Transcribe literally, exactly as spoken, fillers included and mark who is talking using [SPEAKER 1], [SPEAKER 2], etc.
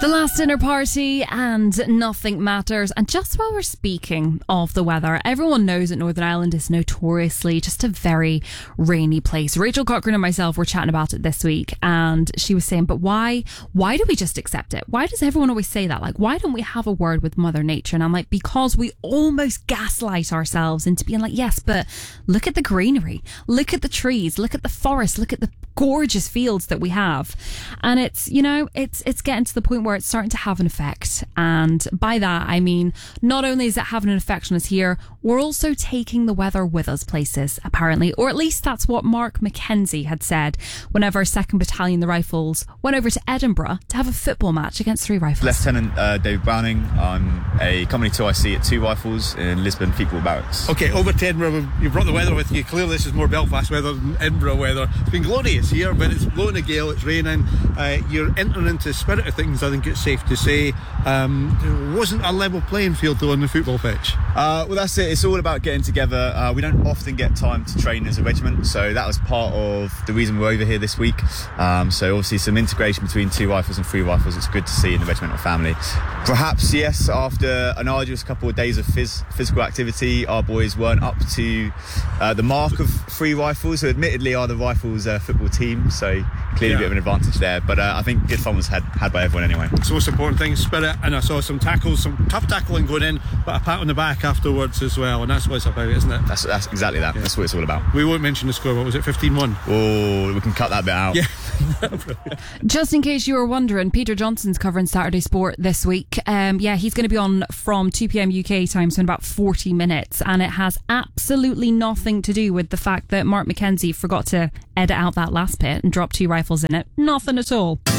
[SPEAKER 1] The last dinner party and nothing matters. And just while we're speaking of the weather, everyone knows that Northern Ireland is notoriously just a very rainy place. Rachel Cochran and myself were chatting about it this week, and she was saying, but why why do we just accept it? Why does everyone always say that? Like, why don't we have a word with Mother Nature? And I'm like, because we almost gaslight ourselves into being like, yes, but look at the greenery, look at the trees, look at the forest, look at the gorgeous fields that we have. And it's, you know, it's it's getting to the point where it's starting to have an effect. And by that, I mean, not only is it having an effect on us here, we're also taking the weather with us places, apparently. Or at least that's what Mark Mackenzie had said whenever second Battalion, the Rifles, went over to Edinburgh to have a football match against Three Rifles.
[SPEAKER 2] Lieutenant uh, David Browning. I'm a Company two I C at Two Rifles in Lisbon Football Barracks.
[SPEAKER 3] OK, over to Edinburgh, you brought the weather with you. Clearly this is more Belfast weather than Edinburgh weather. It's been glorious here, but it's blowing a gale, it's raining. Uh, you're entering into the spirit of things, I think it's safe to say. Um, there wasn't a level playing field though on the football pitch.
[SPEAKER 2] Uh, well, that's it. It's all about getting together. Uh, we don't often get time to train as a regiment, so that was part of the reason we're over here this week. Um, so obviously some integration between Two Rifles and Three Rifles. It's good to see in the regimental family. Perhaps, yes, after an arduous couple of days of phys- physical activity, our boys weren't up to uh, the mark of Three Rifles, who admittedly are the Rifles uh, football team, so clearly yeah. a bit of an advantage there. But uh, I think good fun was had, had by everyone anyway.
[SPEAKER 3] It's the most important thing, spirit, and I saw some tackles, some tough tackling going in, but a pat on the back afterwards as well, and that's what it's about, isn't it?
[SPEAKER 2] That's, that's exactly that. Yeah. That's what it's all about.
[SPEAKER 3] We won't mention the score. What was it, fifteen one?
[SPEAKER 2] Oh, we can cut that bit out.
[SPEAKER 3] Yeah.
[SPEAKER 1] Just in case you were wondering, Peter Johnson's covering Saturday Sport this week. Um, yeah, he's going to be on from two p.m. U K time, so in about forty minutes, and it has absolutely nothing to do with the fact that Mark Mackenzie forgot to edit out that last bit and drop Two Rifles in it. Nothing at all.